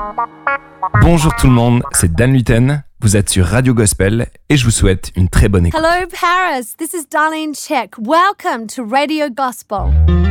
Bonjour tout le monde, c'est Dan Luten. Vous êtes sur Radio Gospel et je vous souhaite une très bonne écoute. Hello Paris, this is Darlene Check. Welcome to Radio Gospel.